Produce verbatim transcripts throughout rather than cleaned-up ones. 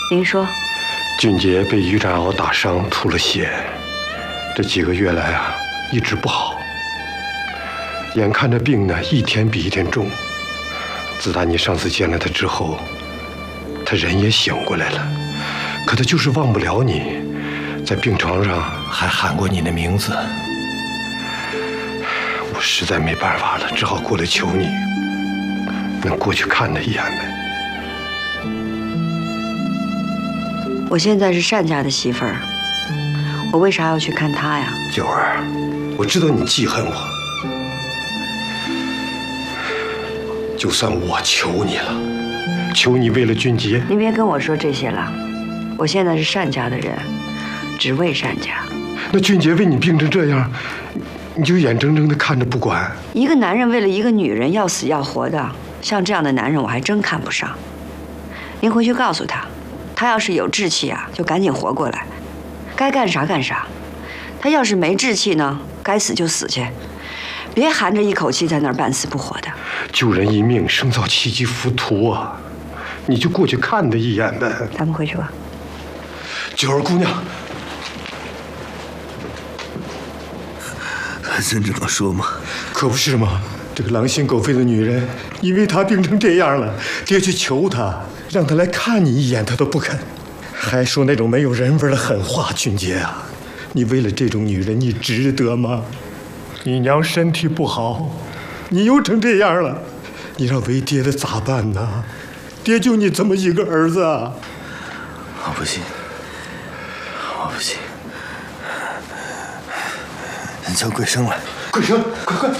您说， 俊杰被于占鳌打伤，吐了血，这几个月来啊，一直不好。眼看着病呢，一天比一天重。自打你上次见了他之后，他人也醒过来了，可他就是忘不了你，在病床上还喊过你的名字。我实在没办法了，只好过来求你，能过去看他一眼呗。 我现在是单家的媳妇儿，我为啥要去看他呀？ 九儿，我知道你记恨我，就算我求你了，求你为了俊杰， 您别跟我说这些了，我现在是单家的人，只为单家。 那俊杰为你病成这样，你就眼睁睁地看着不管？ 一个男人为了一个女人要死要活的，像这样的男人我还真看不上。您回去告诉他，他要是有志气啊，就赶紧活过来，该干啥干啥。他要是没志气呢，该死就死去，别含着一口气在那儿半死不活的。 救人一命，胜造七级浮屠啊！你就过去看他一眼呗。 咱们回去吧。 九儿姑娘， 还真这么说吗？ 可不是吗？这个狼心狗肺的女人，因为她病成这样了，爹去求她，让她来看你一眼，她都不肯，还说那种没有人味的狠话。俊杰啊，你为了这种女人，你值得吗？你娘身体不好，你又成这样了，你让为爹的咋办呢？爹就你这么一个儿子啊！ 我不信，我不信。你叫桂生来。 桂生，快快！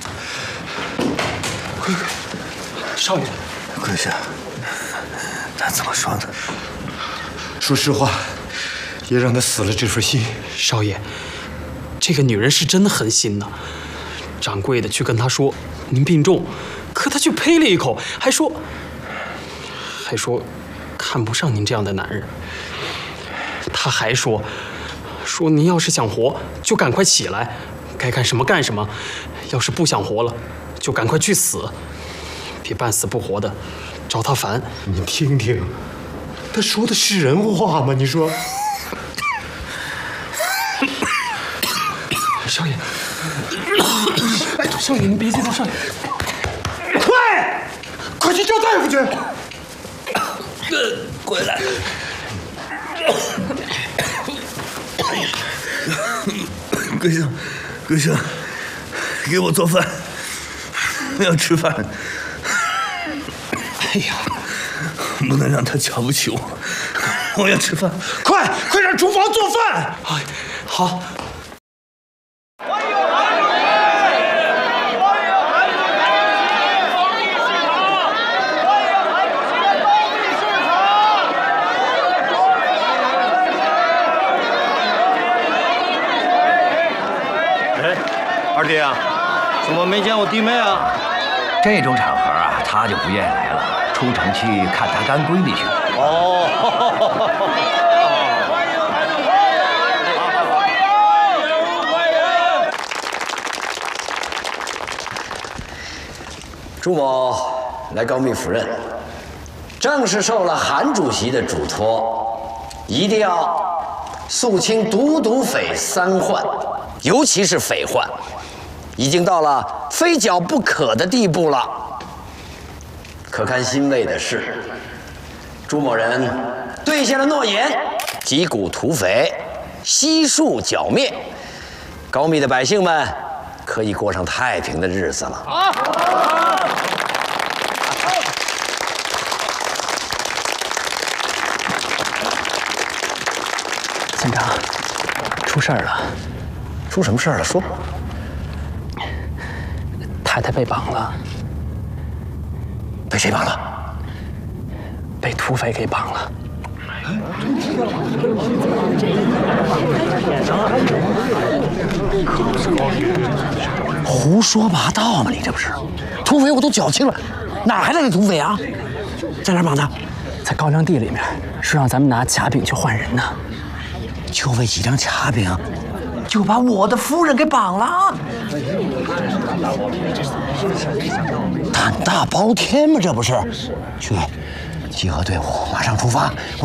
快快！少爷， 桂生，他怎么说呢？ 说实话，也让他死了这份心。 少爷，这个女人是真的狠心呐！掌柜的去跟她说您病重，可她却呸了一口，还说还说看不上您这样的男人。她还说说您要是想活，就赶快起来，该干什么干什么；要是不想活了，就赶快去死，别半死不活的，找她烦。 你听听，他说的是人话吗？你说。 少爷，少爷，您别激动，少爷， 快，快去叫大夫去！ 过来。桂生，桂生，给我做饭，我要吃饭。 哎呀， 不能让他瞧不起我，我要吃饭。 快，快让厨房做饭！ 哎，好。 二弟啊，怎么没见我弟妹啊？ 这种场合啊，他就不愿意来了，出城去看他干闺女去了。 哦。 朱某来高密府任，正是受了韩主席的嘱托，一定要肃清毒毒匪三患，尤其是匪患。已经到了非剿不可的地步了。可堪欣慰的是，朱某人兑现了诺言，击鼓土匪，悉数剿灭，高密的百姓们可以过上太平的日子了。啊！ 县长，出事儿了。 出什么事儿了？说。 太太被绑了。 被谁绑了？ 被土匪给绑了。 胡说八道嘛！你这不是？土匪我都缴清了，哪还来的土匪啊？在哪儿绑的？ 在高粱地里面，说让咱们拿卡饼去换人呢。 就为几张卡饼，就把我的夫人给绑了？胆大包天嘛，这不是？去，集合队伍，马上出发。